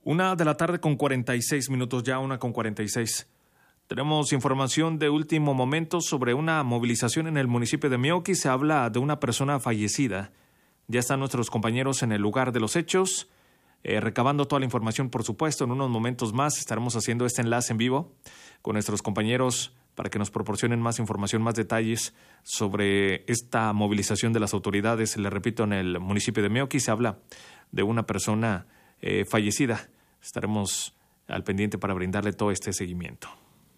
1:46 ya 1:46. Tenemos información de último momento sobre una movilización en el municipio de Meoqui. Se habla de una persona fallecida. Ya están nuestros compañeros en el lugar de los hechos, recabando toda la información, por supuesto. En unos momentos más estaremos haciendo este enlace en vivo con nuestros compañeros para que nos proporcionen más información, más detalles sobre esta movilización de las autoridades. Le repito, en el municipio de Meoqui se habla de una persona fallecida. Estaremos al pendiente para brindarle todo este seguimiento.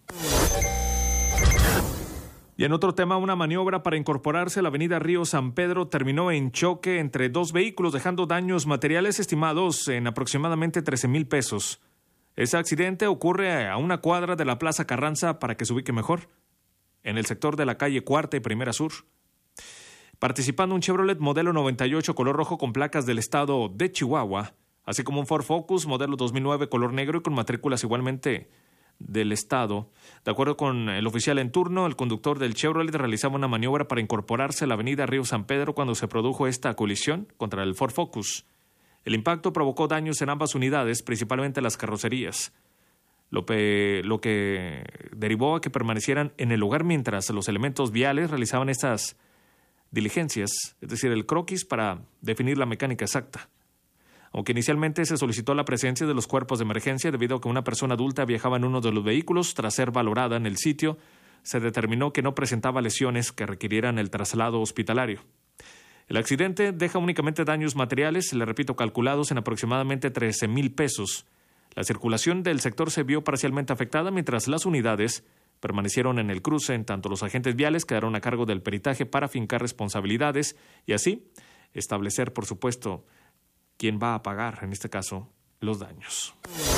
Y en otro tema, una maniobra para incorporarse a la avenida Río San Pedro terminó en choque entre dos vehículos, dejando daños materiales estimados en aproximadamente 13,000 pesos. Ese accidente ocurre a una cuadra de la Plaza Carranza, para que se ubique mejor, en el sector de la calle Cuarta y Primera Sur. Participando un Chevrolet modelo 98 color rojo con placas del estado de Chihuahua, así como un Ford Focus modelo 2009 color negro y con matrículas igualmente del estado. De acuerdo con el oficial en turno, el conductor del Chevrolet realizaba una maniobra para incorporarse a la avenida Río San Pedro cuando se produjo esta colisión contra el Ford Focus. El impacto provocó daños en ambas unidades, principalmente las carrocerías, lo que derivó a que permanecieran en el lugar mientras los elementos viales realizaban estas diligencias, es decir, el croquis para definir la mecánica exacta. Aunque inicialmente se solicitó la presencia de los cuerpos de emergencia debido a que una persona adulta viajaba en uno de los vehículos, tras ser valorada en el sitio, se determinó que no presentaba lesiones que requirieran el traslado hospitalario. El accidente deja únicamente daños materiales, le repito, calculados en aproximadamente 13,000 pesos. La circulación del sector se vio parcialmente afectada, mientras las unidades permanecieron en el cruce. En tanto, los agentes viales quedaron a cargo del peritaje para fincar responsabilidades y así establecer, por supuesto, quién va a pagar, en este caso, los daños.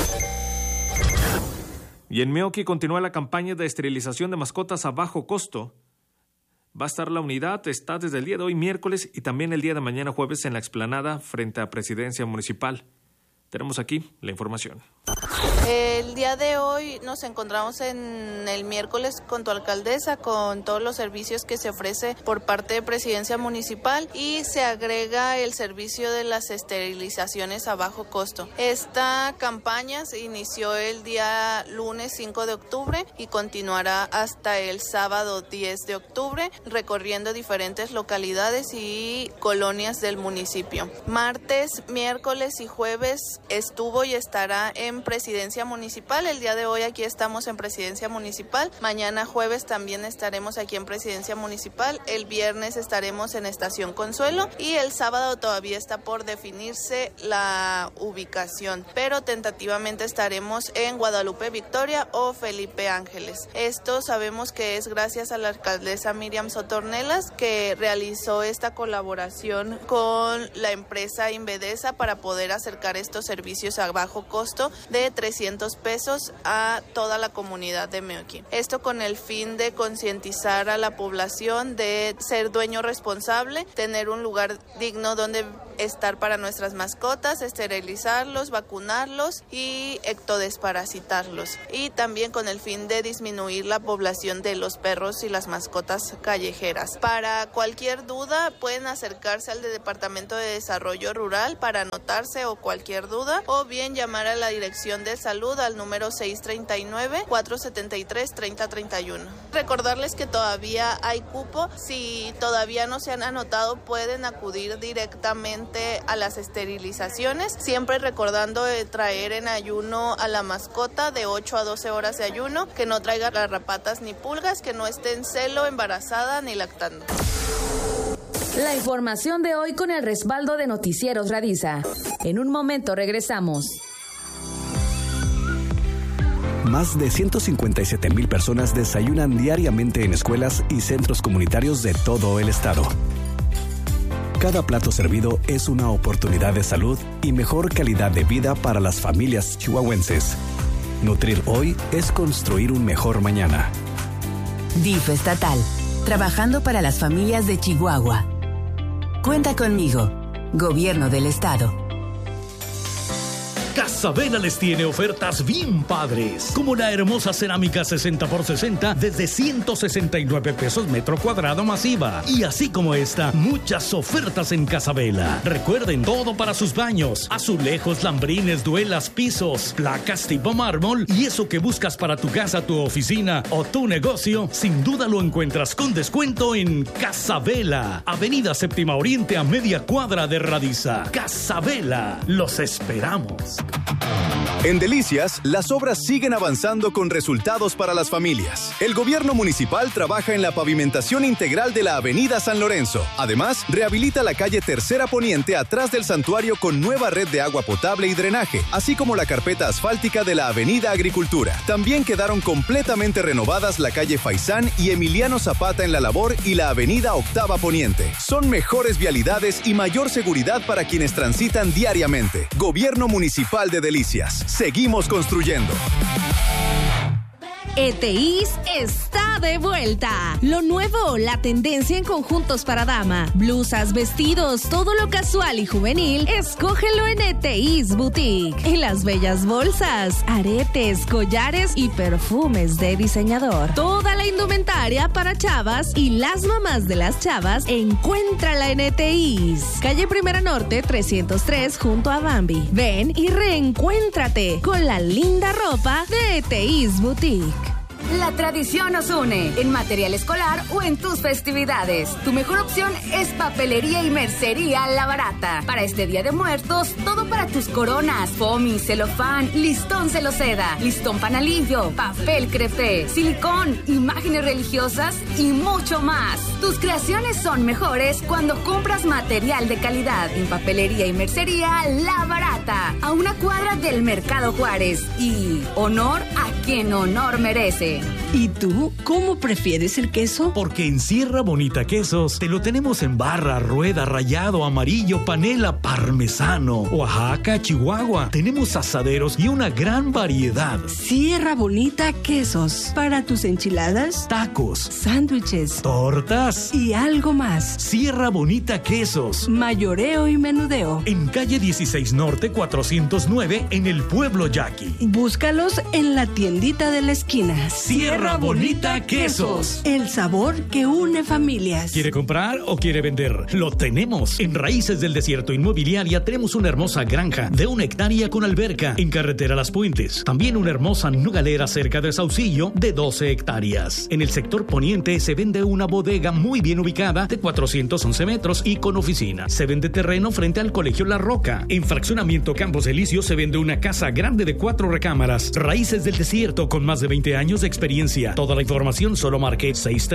Y en Meoqui continúa la campaña de esterilización de mascotas a bajo costo. Va a estar la unidad, está desde el día de hoy, miércoles, y también el día de mañana, jueves, en la explanada frente a Presidencia Municipal. Tenemos aquí la información. El día de hoy nos encontramos en el miércoles con tu alcaldesa, con todos los servicios que se ofrece por parte de Presidencia Municipal, y se agrega el servicio de las esterilizaciones a bajo costo. Esta campaña se inició el día lunes 5 de octubre y continuará hasta el sábado 10 de octubre, recorriendo diferentes localidades y colonias del municipio. Martes, miércoles y jueves estuvo y estará en Presidencia Municipal. El día de hoy aquí estamos en Presidencia Municipal. Mañana jueves también estaremos aquí en Presidencia Municipal. El viernes estaremos en Estación Consuelo y el sábado todavía está por definirse la ubicación, pero tentativamente estaremos en Guadalupe Victoria o Felipe Ángeles. Esto sabemos que es gracias a la alcaldesa Miriam Soto Ornelas, que realizó esta colaboración con la empresa Invedesa para poder acercar estos servicios a bajo costo de 300 pesos a toda la comunidad de Meoqui. Esto con el fin de concientizar a la población de ser dueño responsable, tener un lugar digno donde estar para nuestras mascotas, esterilizarlos, vacunarlos y ectodesparasitarlos. Y también con el fin de disminuir la población de los perros y las mascotas callejeras. Para cualquier duda pueden acercarse al Departamento de Desarrollo Rural para anotarse o cualquier duda, o bien llamar a la Dirección de Salud al número 639-473-3031. Recordarles que todavía hay cupo. Si todavía no se han anotado, pueden acudir directamente a las esterilizaciones, siempre recordando traer en ayuno a la mascota de 8 a 12 horas de ayuno, que no traiga garrapatas ni pulgas, que no esté en celo, embarazada ni lactando. La información de hoy con el respaldo de Noticieros Radisa. En un momento regresamos. Más de 157,000 personas desayunan diariamente en escuelas y centros comunitarios de todo el estado. Cada plato servido es una oportunidad de salud y mejor calidad de vida para las familias chihuahuenses. Nutrir hoy es construir un mejor mañana. DIF estatal, trabajando para las familias de Chihuahua. Cuenta conmigo, Gobierno del Estado. Casabela les tiene ofertas bien padres, como la hermosa cerámica 60x60 desde 169 pesos metro cuadrado masiva. Y así como esta, muchas ofertas en Casabela. Recuerden, todo para sus baños: azulejos, lambrines, duelas, pisos, placas tipo mármol, y eso que buscas para tu casa, tu oficina o tu negocio, sin duda lo encuentras con descuento en Casabela, Avenida Séptima Oriente, a media cuadra de Radiza. Casabela, los esperamos. En Delicias, las obras siguen avanzando con resultados para las familias. El gobierno municipal trabaja en la pavimentación integral de la avenida San Lorenzo. Además, rehabilita la calle Tercera Poniente atrás del santuario con nueva red de agua potable y drenaje, así como la carpeta asfáltica de la avenida Agricultura. También quedaron completamente renovadas la calle Faisán y Emiliano Zapata en La Labor y la avenida Octava Poniente. Son mejores vialidades y mayor seguridad para quienes transitan diariamente. Gobierno Municipal de Delicias. Seguimos construyendo. ETIs está de vuelta. Lo nuevo, la tendencia en conjuntos para dama, blusas, vestidos, todo lo casual y juvenil, escógelo en ETIs Boutique. En las bellas bolsas, aretes, collares y perfumes de diseñador. Toda la indumentaria para chavas y las mamás de las chavas, encuéntrala en ETIs. Calle Primera Norte 303 junto a Bambi. Ven y reencuéntrate con la linda ropa de ETIs Boutique. La tradición nos une en material escolar o en tus festividades. Tu mejor opción es Papelería y Mercería La Barata. Para este Día de Muertos, todo para tus coronas, foamy, celofán, listón celoseda, listón panalillo, papel crepé, silicón, imágenes religiosas y mucho más. Tus creaciones son mejores cuando compras material de calidad en Papelería y Mercería La Barata, a una cuadra del Mercado Juárez. Y honor a quien honor merece. ¿Y tú, cómo prefieres el queso? Porque en Sierra Bonita Quesos te lo tenemos en barra, rueda, rallado, amarillo, panela, parmesano, Oaxaca, Chihuahua. Tenemos asaderos y una gran variedad. Sierra Bonita Quesos. Para tus enchiladas, tacos, sándwiches, tortas y algo más. Sierra Bonita Quesos. Mayoreo y menudeo. En calle 16 Norte 409 en el pueblo Yaqui. Búscalos en la tiendita de la esquina. Sierra Bonita Quesos. El sabor que une familias. ¿Quiere comprar o quiere vender? Lo tenemos. En Raíces del Desierto Inmobiliaria tenemos una hermosa granja de 1 hectárea con alberca en carretera Las Puentes. También una hermosa nogalera cerca de Saucillo de 12 hectáreas. En el sector poniente se vende una bodega muy bien ubicada de 411 metros y con oficina. Se vende terreno frente al Colegio La Roca. En Fraccionamiento Campos Elíseos se vende una casa grande de 4 recámaras. Raíces del Desierto con más de 20 años de experiencia. Toda la información solo marque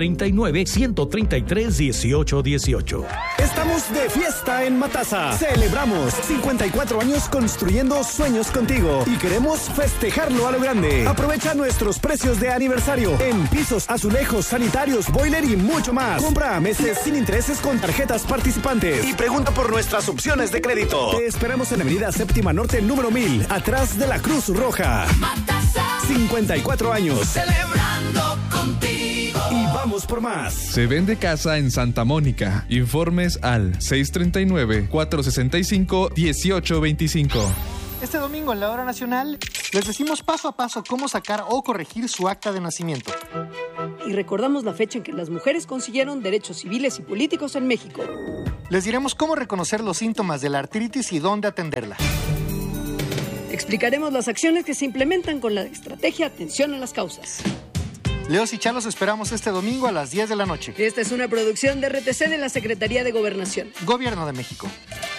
639-133-1818. Estamos de fiesta en Matasa. Celebramos 54 años construyendo sueños contigo y queremos festejarlo a lo grande. Aprovecha nuestros precios de aniversario en pisos, azulejos, sanitarios, boiler y mucho más. Compra meses sin intereses con tarjetas participantes y pregunta por nuestras opciones de crédito. Te esperamos en Avenida Séptima Norte número 1000, atrás de la Cruz Roja. Matasa. 54 años. Celebrando contigo. Y vamos por más. Se vende casa en Santa Mónica. Informes al 639-465-1825. Este domingo en la Hora Nacional les decimos paso a paso cómo sacar o corregir su acta de nacimiento. Y recordamos la fecha en que las mujeres consiguieron derechos civiles y políticos en México. Les diremos cómo reconocer los síntomas de la artritis y dónde atenderla. Explicaremos las acciones que se implementan con la estrategia Atención a las Causas. Leos y Chalos esperamos este domingo a las 10 de la noche. Esta es una producción de RTC de la Secretaría de Gobernación. Gobierno de México.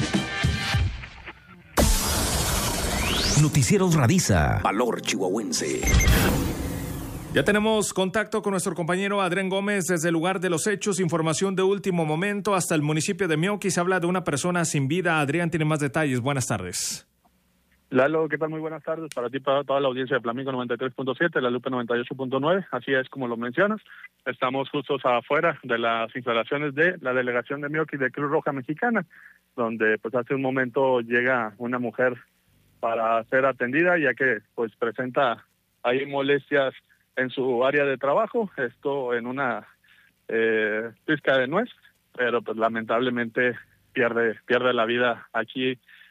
Noticieros Radiza. Valor chihuahuense. Ya tenemos contacto con nuestro compañero Adrián Gómez desde el lugar de los hechos. Información de último momento hasta el municipio de Meoqui. Se habla de una persona sin vida. Adrián tiene más detalles. Buenas tardes. Lalo, ¿qué tal? Muy buenas tardes para ti, para toda la audiencia de Flamenco 93.7, La Lupe 98.9, así es como lo mencionas. Estamos justos afuera de las instalaciones de la delegación de Meoqui de Cruz Roja Mexicana, donde pues hace un momento llega una mujer para ser atendida, ya que pues presenta ahí molestias en su área de trabajo, esto en una pizca de nuez, pero pues lamentablemente pierde la vida aquí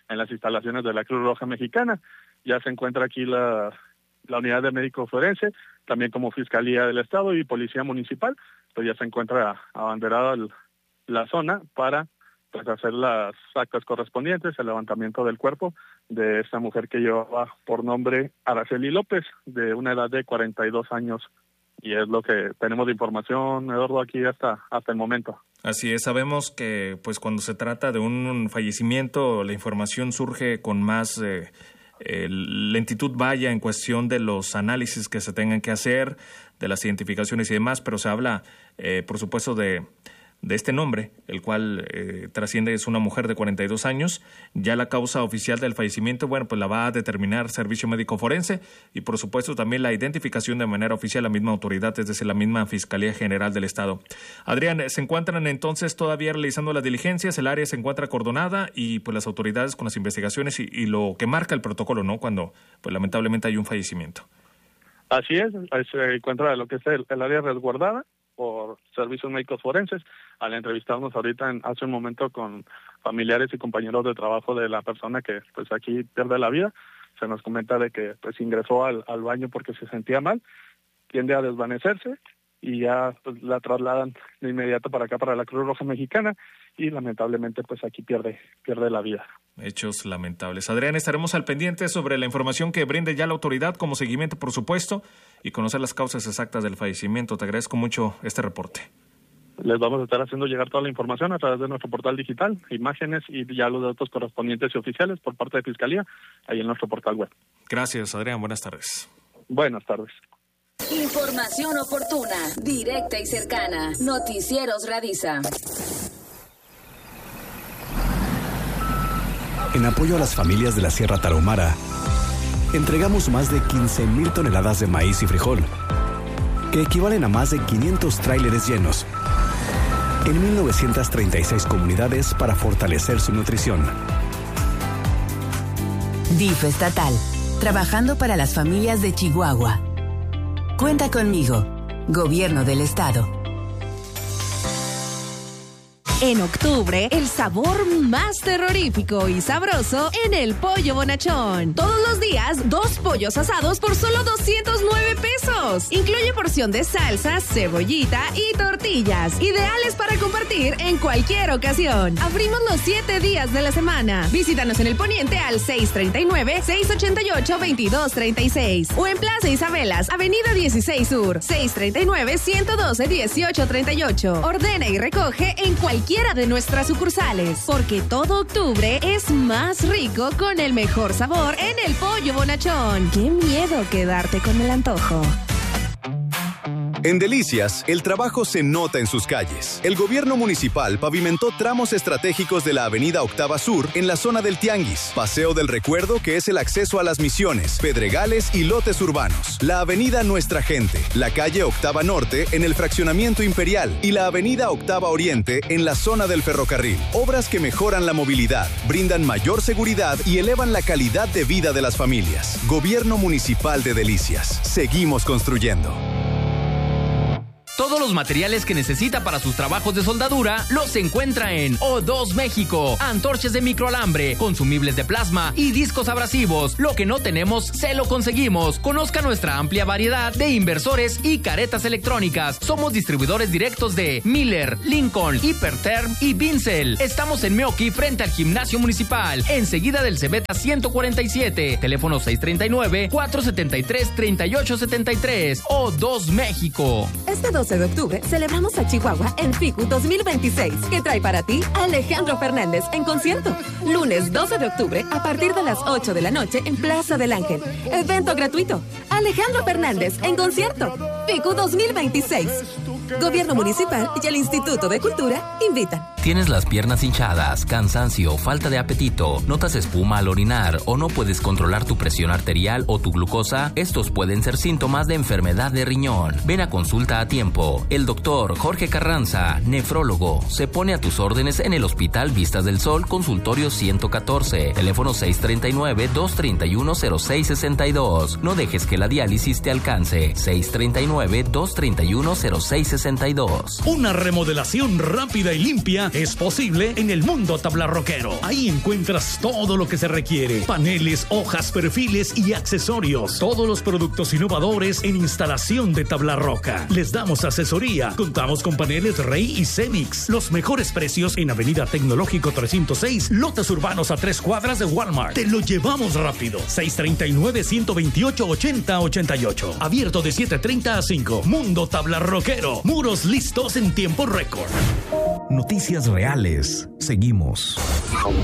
en las instalaciones de la Cruz Roja Mexicana. Ya se encuentra aquí la unidad de médico forense, también como Fiscalía del Estado y Policía Municipal, pues ya se encuentra abanderada la zona para pues hacer las actas correspondientes, el levantamiento del cuerpo de esta mujer que llevaba por nombre Araceli López, de una edad de 42 años. Y es lo que tenemos de información, Eduardo, aquí hasta el momento. Así es, sabemos que pues cuando se trata de un fallecimiento, la información surge con más lentitud, vaya, en cuestión de los análisis que se tengan que hacer, de las identificaciones y demás, pero se habla, por supuesto, de este nombre, el cual trasciende, es una mujer de 42 años. Ya la causa oficial del fallecimiento, bueno, pues la va a determinar Servicio Médico Forense y, por supuesto, también la identificación de manera oficial la misma autoridad, es decir, la misma Fiscalía General del Estado. Adrián, ¿se encuentran entonces todavía realizando las diligencias? El área se encuentra acordonada y pues las autoridades con las investigaciones y lo que marca el protocolo, ¿no? Cuando pues lamentablemente hay un fallecimiento. Así es, se encuentra lo que es el área resguardada por Servicios Médicos Forenses. Al entrevistarnos ahorita hace un momento con familiares y compañeros de trabajo de la persona que pues aquí pierde la vida, se nos comenta de que pues ingresó al baño porque se sentía mal, tiende a desvanecerse y ya pues la trasladan de inmediato para acá, para la Cruz Roja Mexicana, y lamentablemente pues aquí pierde la vida. Hechos lamentables. Adrián, estaremos al pendiente sobre la información que brinde ya la autoridad como seguimiento, por supuesto, y conocer las causas exactas del fallecimiento. Te agradezco mucho este reporte. Les vamos a estar haciendo llegar toda la información a través de nuestro portal digital, imágenes y ya los datos correspondientes y oficiales por parte de Fiscalía, ahí en nuestro portal web. Gracias, Adrián. Buenas tardes. Buenas tardes. Información oportuna, directa y cercana. Noticieros Radisa. En apoyo a las familias de la Sierra Tarahumara, entregamos más de 15,000 toneladas de maíz y frijol, que equivalen a más de 500 tráileres llenos, en 1,936 comunidades para fortalecer su nutrición. DIF estatal, trabajando para las familias de Chihuahua. Cuenta conmigo, Gobierno del Estado. En octubre, el sabor más terrorífico y sabroso en el Pollo Bonachón. Todos los días, 2 pollos asados por solo 209 pesos. Incluye porción de salsa, cebollita y tortillas. Ideales para compartir en cualquier ocasión. Abrimos los 7 días de la semana. Visítanos en el Poniente al 639-688-2236. O en Plaza Isabelas, Avenida 16 Sur, 639-112-1838. Ordena y recoge en cualquiera de nuestras sucursales, porque todo octubre es más rico con el mejor sabor en el Pollo Bonachón. ¡Qué miedo quedarte con el antojo! En Delicias, el trabajo se nota en sus calles. El gobierno municipal pavimentó tramos estratégicos de la avenida Octava Sur en la zona del Tianguis, Paseo del Recuerdo, que es el acceso a Las Misiones, Pedregales y lotes urbanos, la avenida Nuestra Gente, la calle Octava Norte en el fraccionamiento Imperial y la avenida Octava Oriente en la zona del ferrocarril. Obras que mejoran la movilidad, brindan mayor seguridad y elevan la calidad de vida de las familias. Gobierno Municipal de Delicias. Seguimos construyendo. Todos los materiales que necesita para sus trabajos de soldadura los encuentra en O2 México. Antorchas de microalambre, consumibles de plasma y discos abrasivos. Lo que no tenemos, se lo conseguimos. Conozca nuestra amplia variedad de inversores y caretas electrónicas. Somos distribuidores directos de Miller, Lincoln, Hiperterm y Vincel. Estamos en Meoqui, frente al Gimnasio Municipal, enseguida del Cebeta 147. Teléfono 639-473-3873. O2 México. Este 12 de octubre celebramos a Chihuahua en FICU 2026, que trae para ti a Alejandro Fernández en concierto. Lunes 12 de octubre a partir de las 8 de la noche en Plaza del Ángel. Evento gratuito. Alejandro Fernández en concierto. FICU 2026. Gobierno Municipal y el Instituto de Cultura invitan. ¿Tienes las piernas hinchadas, cansancio, falta de apetito, notas espuma al orinar o no puedes controlar tu presión arterial o tu glucosa? Estos pueden ser síntomas de enfermedad de riñón. Ven a consulta a tiempo. El doctor Jorge Carranza, nefrólogo, se pone a tus órdenes en el Hospital Vistas del Sol, consultorio 114, teléfono 639-231-0662. No dejes que la diálisis te alcance. 639-231-0662. Una remodelación rápida y limpia es posible en el Mundo Tablarroquero. Ahí encuentras todo lo que se requiere: paneles, hojas, perfiles y accesorios. Todos los productos innovadores en instalación de tabla roca. Les damos asesoría. Contamos con paneles Rey y Cemix. Los mejores precios en Avenida Tecnológico 306, lotes urbanos a 3 cuadras de Walmart. Te lo llevamos rápido. 639-128-8088. Abierto de 7:30 a 5. Mundo Tablarroquero. Muros listos en tiempo récord. Noticias reales. Seguimos.